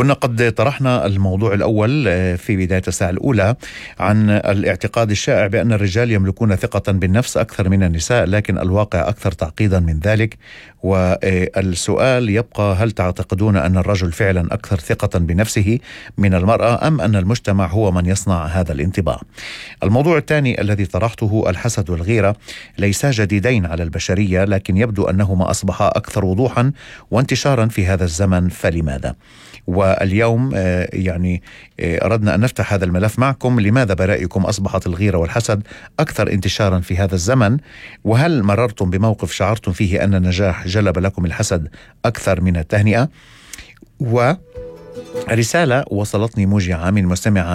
كنا قد طرحنا الموضوع الأول في بداية الساعة الأولى عن الاعتقاد الشائع بأن الرجال يملكون ثقة بالنفس أكثر من النساء، لكن الواقع أكثر تعقيدا من ذلك. والسؤال يبقى: هل تعتقدون أن الرجل فعلا أكثر ثقة بنفسه من المرأة، أم أن المجتمع هو من يصنع هذا الانطباع؟ الموضوع الثاني الذي طرحته: الحسد والغيرة ليسا جديدين على البشرية، لكن يبدو أنهما أصبحا أكثر وضوحا وانتشارا في هذا الزمن، فلماذا؟ واليوم أردنا أن نفتح هذا الملف معكم. لماذا برأيكم أصبحت الغيرة والحسد أكثر انتشارا في هذا الزمن؟ وهل مررتم بموقف شعرتم فيه أن النجاح جلب لكم الحسد أكثر من التهنئة؟ ورسالة وصلتني موجعة من مستمعة